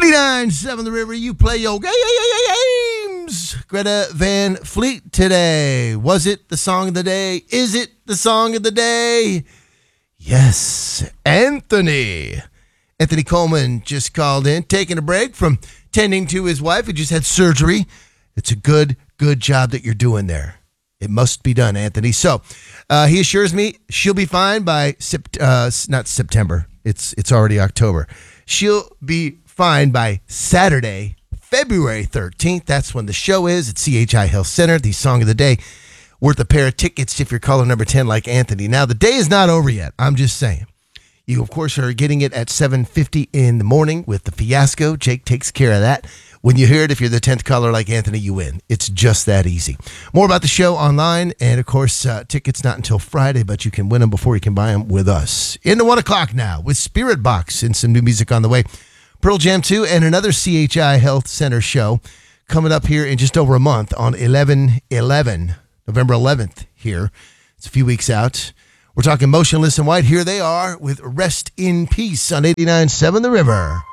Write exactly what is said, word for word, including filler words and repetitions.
eighty-nine point seven The River, you play your games. Greta Van Fleet today. Was it the song of the day? Is it the song of the day? Yes, Anthony. Anthony Coleman just called in, taking a break from tending to his wife who just had surgery. It's a good, good job that you're doing there. It must be done, Anthony. So uh, he assures me she'll be fine by, sept- uh, not September. It's it's already October. She'll be fine by Saturday, February thirteenth. That's when the show is at C H I Health Center. The song of the day, worth a pair of tickets if you're caller number ten like Anthony. Now, the day is not over yet. I'm just saying. You, of course, are getting it at seven fifty in the morning with the fiasco. Jake takes care of that. When you hear it, if you're the tenth caller like Anthony, you win. It's just that easy. More about the show online. And, of course, uh, tickets not until Friday, but you can win them before you can buy them with us. Into one o'clock now with Spirit Box and some new music on the way. Pearl Jam two and another C H I Health Center show coming up here in just over a month on eleven eleven, November eleventh here. It's a few weeks out. We're talking Motionless in White. Here they are with Rest in Peace on eighty-nine point seven The River.